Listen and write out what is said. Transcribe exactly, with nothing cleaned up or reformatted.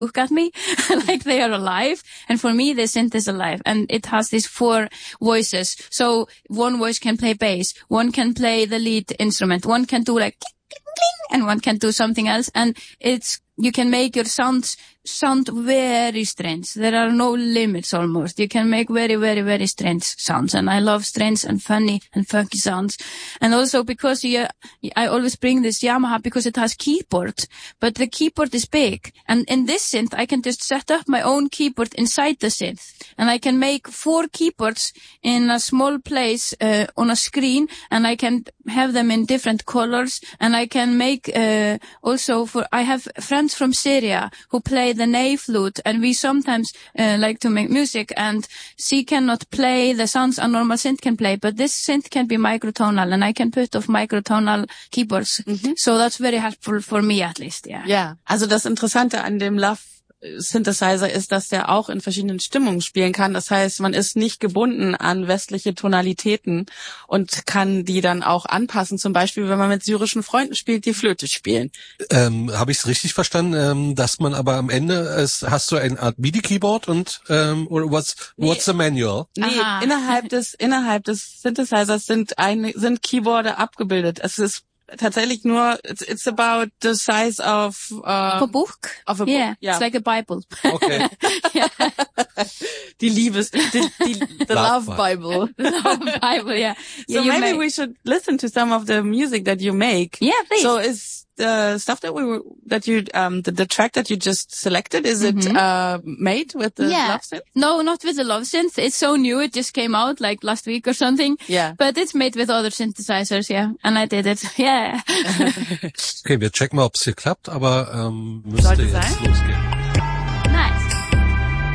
look at me like they are alive. And for me, the synth is alive. And it has these four voices. So one voice can play bass, one can play the lead instrument, one can do like cling, cling, cling, and one can do something else. And it's, you can make your sounds sound very strange. There are no limits almost. You can make very, very, very strange sounds. And I love strange and funny and funky sounds. And also because you, I always bring this Yamaha because it has keyboard, but the keyboard is big. And in this synth, I can just set up my own keyboard inside the synth. And I can make four keyboards in a small place, uh, on a screen. And I can have them in different colors. And I can make, uh, also for, I have friends from Syria who play the ney flute, and we sometimes uh, like to make music, and she cannot play the sounds a normal synth can play, but this synth can be microtonal, and I can put off microtonal keyboards. Mm-hmm. So that's very helpful for me at least, yeah. Ja, also das Interessante an dem Love Synthesizer ist, dass der auch in verschiedenen Stimmungen spielen kann. Das heißt, man ist nicht gebunden an westliche Tonalitäten und kann die dann auch anpassen. Zum Beispiel, wenn man mit syrischen Freunden spielt, die Flöte spielen. Ähm, habe ich es richtig verstanden, ähm, dass man aber am Ende, es, hast du eine Art MIDI-Keyboard und ähm, oder what's, what's the manual? Nee, Aha. innerhalb des innerhalb des Synthesizers sind eine sind Keyboarde abgebildet. Es ist tatsächlich nur, it's, it's about the size of, uh, a book. Of a yeah, book. Yeah, it's like a Bible. Okay. yeah. Die Liebes, die, die, the love, love Bible. Love Bible, yeah. So yeah, maybe may. we should listen to some of the music that you make. Yeah, please. So is the stuff that we were, that you, um, the, the track that you just selected, is mm-hmm. it, uh, made with the yeah. Love Synth? No, not with the Love Synth. It's so new. It just came out like last week or something. Yeah. But it's made with other synthesizers, yeah. And I did it. Yeah. Okay, wir checken mal, ob es hier klappt, aber ähm, müsste Sollte jetzt sein? losgehen.